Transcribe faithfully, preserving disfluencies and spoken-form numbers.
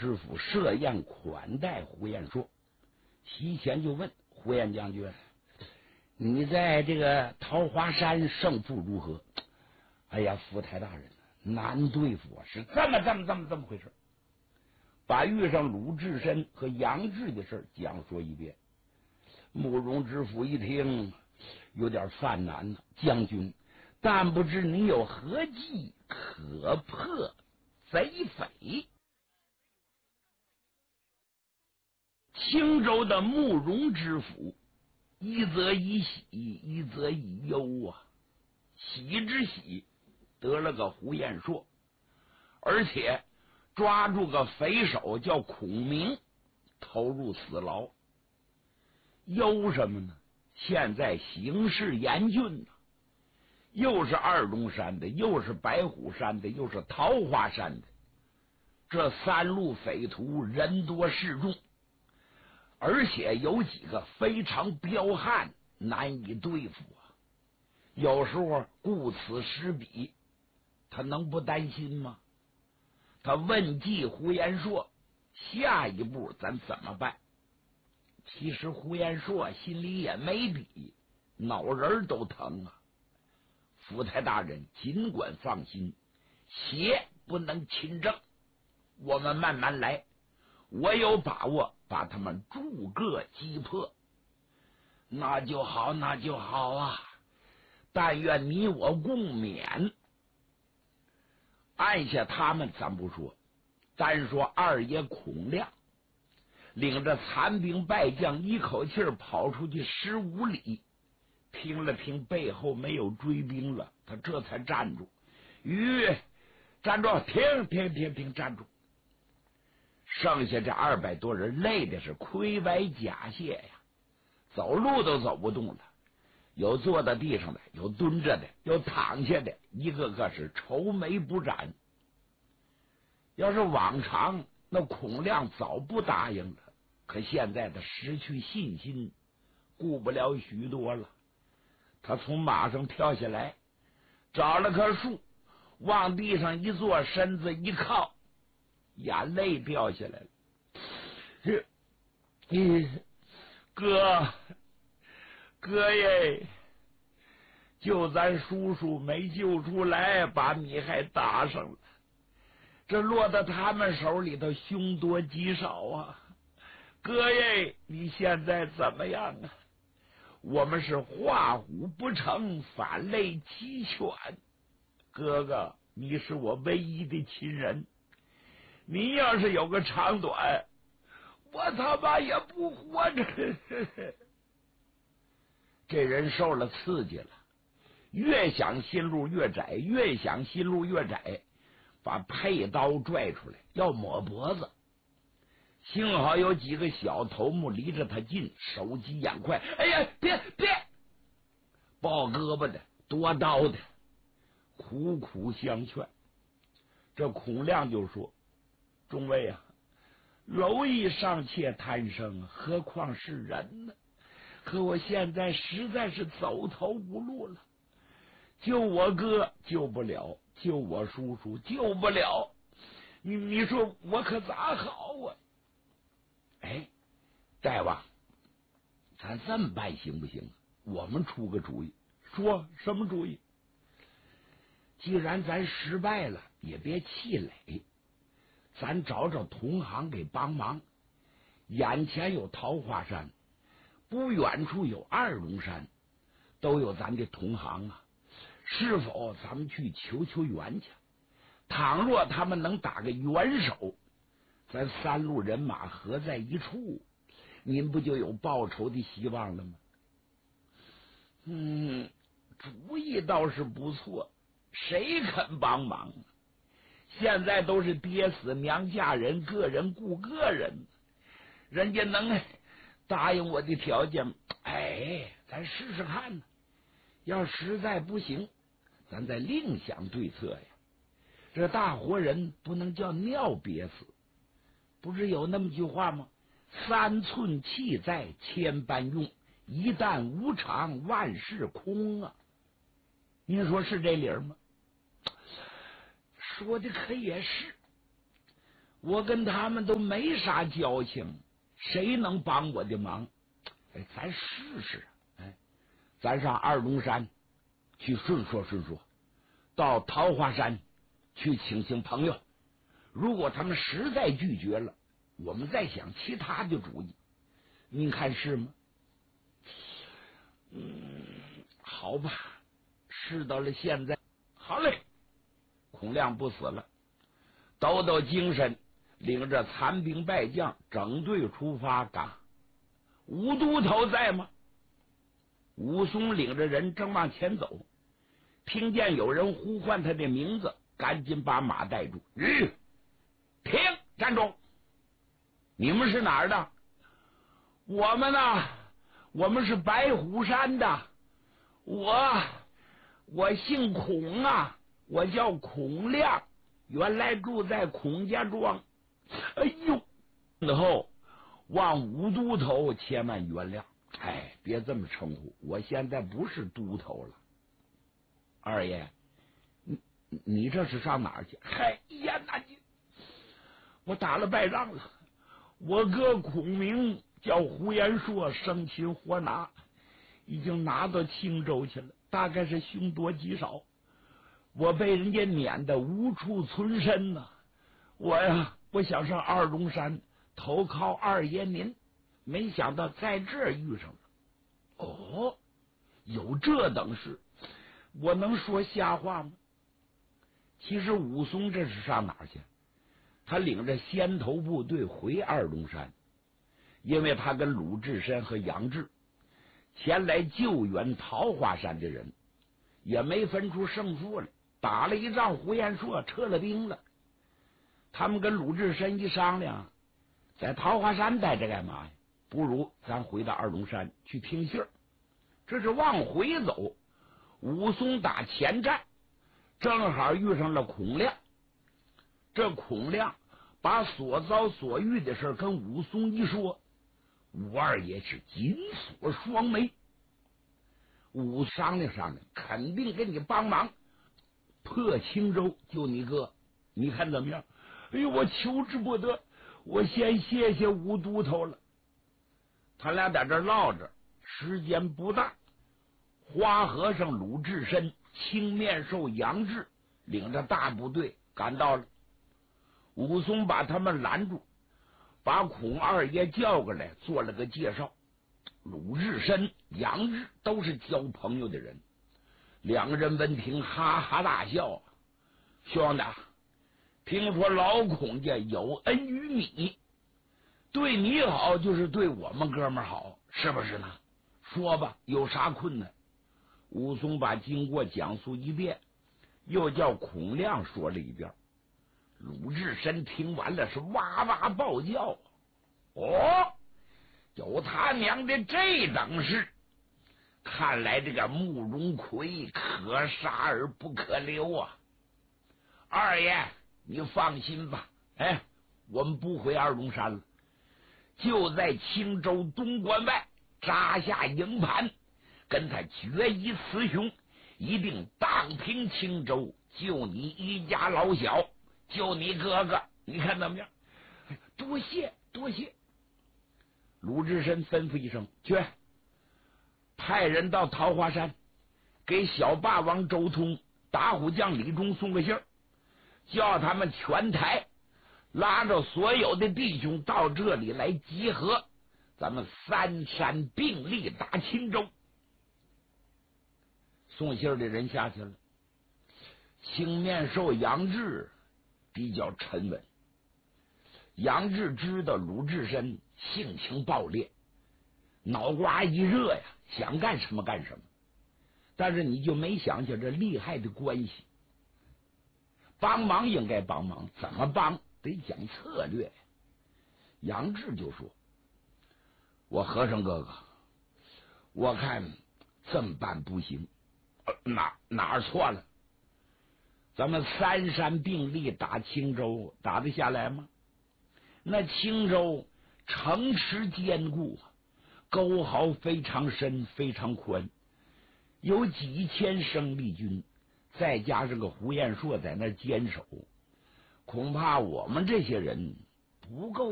知府设宴款待胡彦硕，席前就问胡彦将军：“你在这个桃花山胜负如何？”哎呀，福台大人难对付啊，是这么这么这么这么回事。把遇上鲁智深和杨志的事讲说一遍。慕容知府一听有点犯难了，将军，但不知你有何计可破贼匪？青州的慕容知府一则以喜，一则以忧啊。喜之喜，得了个胡彦硕，而且抓住个匪首叫孔明，投入死牢。忧什么呢？现在形势严峻呐、啊，又是二龙山的，又是白虎山的，又是桃花山的，这三路匪徒人多势众，而且有几个非常彪悍，难以对付啊。有时候顾此失彼，他能不担心吗？他问计胡彦硕，下一步咱怎么办？其实胡彦硕心里也没底，脑仁都疼啊。福台大人尽管放心，邪不能侵正，我们慢慢来，我有把握把他们逐个击破。那就好，那就好啊！但愿你我共勉。按下他们咱不说，单说二爷孔亮领着残兵败将一口气跑出去十五里，听了听背后没有追兵了，他这才站住。吁，站住！停停停停，站住！剩下这二百多人累的是盔白甲蟹呀，走路都走不动了，有坐在地上的，有蹲着的，有躺下的，一个个是愁眉不展。要是往常，那孔亮早不答应了，可现在他失去信心，顾不了许多了。他从马上跳下来，找了棵树，往地上一坐，身子一靠，眼泪掉下来了。哥哥耶，救咱叔叔没救出来，把你还搭上了，这落到他们手里头凶多吉少啊！哥耶，你现在怎么样啊？我们是画虎不成反类齐全，哥哥，你是我唯一的亲人，你要是有个长短，我他妈也不活着。这人受了刺激了，越想心路越窄，越想心路越窄，把佩刀拽出来要抹脖子。幸好有几个小头目离着他近，手疾眼快，哎呀，别别！抱胳膊的，夺刀的，苦苦相劝。这孔亮就说：“众位啊，蝼蚁尚且贪生，何况是人呢？可我现在实在是走投无路了，救我哥救不了，救我叔叔救不了，你你说我可咋好啊？”哎，大王，咱这么办行不行？我们出个主意。说什么主意？既然咱失败了，也别气馁，咱找找同行给帮忙。眼前有桃花山，不远处有二龙山，都有咱的同行啊。是否咱们去求求援去？倘若他们能打个援手，咱三路人马合在一处，您不就有报仇的希望了吗？嗯，主意倒是不错，谁肯帮忙啊？现在都是爹死娘嫁人，个人顾个人，人家能答应我的条件，哎，咱试试看呢。要实在不行，咱再另想对策呀。这大活人不能叫尿憋死，不是有那么句话吗？三寸气在千般用，一旦无常万事空啊！您说是这理儿吗？说的可也是。 我跟他们都没啥交情，谁能帮我的忙？哎，咱试试。哎，咱上二龙山去顺说顺说，到桃花山去请请朋友。如果他们实在拒绝了，我们再想其他的主意。您看是吗？嗯，好吧，事到了现在，好嘞。孔亮不死了，抖抖精神，领着残兵败将整队出发。嘎，吴都头在吗？武松领着人正往前走，听见有人呼唤他的名字，赶紧把马带住。吁，停，站住！你们是哪儿的？我们呢？我们是白虎山的。我我姓孔啊，我叫孔亮，原来住在孔家庄。哎呦，然后望吴都头千万原谅。哎，别这么称呼，我现在不是都头了。二爷，你你这是上哪儿去？嗨呀，那你我打了败仗了。我哥孔明叫胡延硕，生擒活拿，已经拿到青州去了，大概是凶多吉少。我被人家撵得无处存身呐。我呀，我想上二龙山投靠二爷您，没想到在这儿遇上了。哦，有这等事，我能说瞎话吗？其实武松这是上哪儿去？他领着先头部队回二龙山，因为他跟鲁智深和杨志前来救援桃花山的人，也没分出胜负来，打了一仗，胡延硕撤了兵了。他们跟鲁智深一商量，在桃花山待着干嘛呀？不如咱回到二龙山去听信儿。这是往回走，武松打前站，正好遇上了孔亮。这孔亮把所遭所遇的事跟武松一说，武二爷是紧锁双眉。武商量商量，肯定给你帮忙，破青州救你哥，你看怎么样？哎呦，我求之不得，我先谢谢武都头了。他俩在这唠着，时间不大，花和尚鲁智深、青面兽杨志领着大部队赶到了。武松把他们拦住，把孔二爷叫过来，做了个介绍。鲁智深、杨志都是交朋友的人，两个人闻听哈哈大笑。兄弟，听说老孔家有恩于你，对你好就是对我们哥们儿好，是不是呢？说吧，有啥困难？武松把经过讲述一遍，又叫孔亮说了一遍。鲁智深听完了是哇哇暴叫。哦，有他娘的这等事，看来这个慕容奎可杀而不可留啊！二爷，你放心吧，哎，我们不回二龙山了，就在青州东关外扎下营盘，跟他决一雌雄，一定荡平青州，救你一家老小，救你哥哥，你看怎么样？多谢多谢。鲁智深吩咐一声，去派人到桃花山，给小霸王周通、打虎将李忠送个信儿，叫他们全台拉着所有的弟兄到这里来集合，咱们三山并力打青州。送信儿的人下去了，青面兽杨志比较沉稳。杨志知道鲁智深性情暴烈，脑瓜一热呀，想干什么干什么，但是你就没想起这利害的关系。帮忙应该帮忙，怎么帮得讲策略。杨志就说，我和尚哥哥，我看这么办不行。呃、哪哪儿错了？咱们三山并力打青州，打得下来吗？那青州城池坚固，沟壕非常深非常宽，有几千生力军，再加上个胡延硕在那坚守， 恐怕我们这些人不够